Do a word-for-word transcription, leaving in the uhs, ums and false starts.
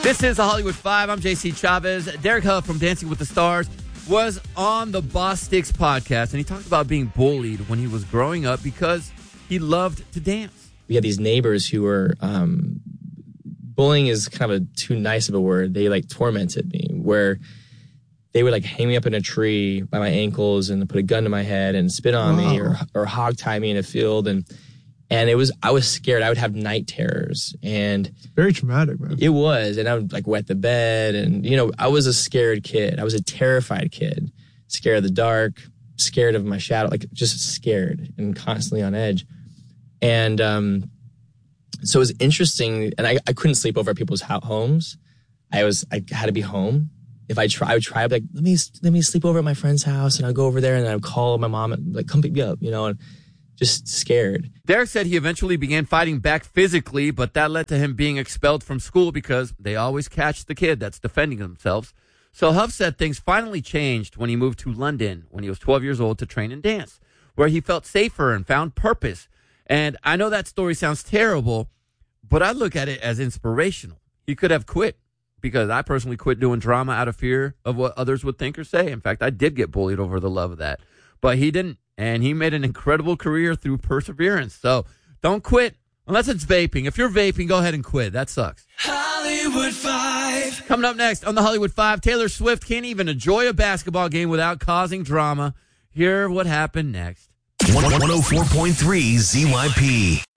This is the Hollywood Five. I'm J C Chavez. Derek Huff from Dancing with the Stars was on the Boss Sticks podcast, and he talked about being bullied when he was growing up because he loved to dance. We had these neighbors who were, um, bullying is kind of a too nice of a word. They like tormented me, where they would like hang me up in a tree by my ankles and put a gun to my head and spit on Wow. me or or hog tie me in a field. And and it was, I was scared. I would have night terrors. And Very traumatic, man. it was, and I would like wet the bed. And, you know, I was a scared kid. I was a terrified kid, scared of the dark, scared of my shadow, like just scared and constantly on edge. And um, so it was interesting. And I, I couldn't sleep over at people's ho- homes. I was, I had to be home. If I try, I would try, I'd be like, let me, let me sleep over at my friend's house. And I'd go over there and I'd call my mom and like, come pick me up, you know, and just scared. Derek said he eventually began fighting back physically, but that led to him being expelled from school because they always catch the kid that's defending themselves. So Huff said things finally changed when he moved to London when he was twelve years old to train and dance, where he felt safer and found purpose. And I know that story sounds terrible, but I look at it as inspirational. He could have quit, because I personally quit doing drama out of fear of what others would think or say. In fact, I did get bullied over the love of that, but he didn't. And he made an incredible career through perseverance. So don't quit unless it's vaping. If you're vaping, go ahead and quit. That sucks. Hollywood Five. Coming up next on the Hollywood Five, Taylor Swift can't even enjoy a basketball game without causing drama. Hear what happened next. one oh four point three Z Y P.